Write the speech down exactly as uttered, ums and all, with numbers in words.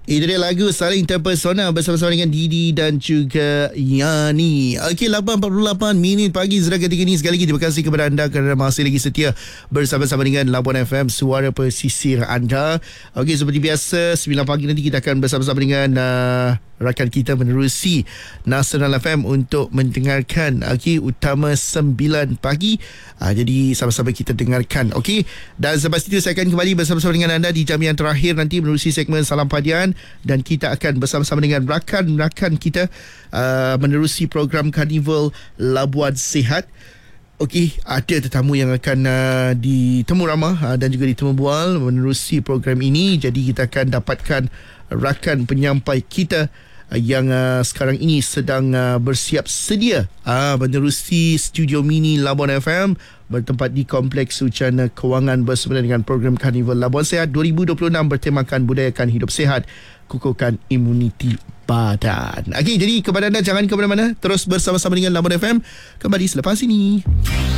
Itu dia lagu Saling Terpesona bersama-sama dengan Didi dan juga Yani. Okey, lapan empat puluh lapan minit pagi Zura ketika ini. Sekali lagi terima kasih kepada anda kerana masih lagi setia bersama-sama dengan Labuan F M, suara pesisir anda. Okey, seperti biasa sembilan pagi nanti kita akan bersama-sama dengan uh, rakan kita menerusi Nasional F M untuk mendengarkan okey, utama sembilan pagi. Uh, jadi sama-sama kita dengarkan. Okey, dan selepas itu saya akan kembali bersama-sama dengan anda di jam yang terakhir nanti menerusi segmen Salam Padian, dan kita akan bersama-sama dengan rakan-rakan kita uh, menerusi program Karnival Labuan Sihat. Okey, ada tetamu yang akan uh, ditemu ramah uh, dan juga ditemu bual menerusi program ini. Jadi kita akan dapatkan rakan penyampai kita uh, yang uh, sekarang ini sedang uh, bersiap sedia uh, menerusi studio mini Labuan F M bertempat di Kompleks Sucana Kewangan bersama dengan program Karnival Labuan Sihat dua ribu dua puluh enam bertemakan budayakan hidup sihat, kukuhkan imuniti badan. Okey, jadi kepada anda jangan ke mana-mana, terus bersama-sama dengan Labuan F M kembali selepas ini.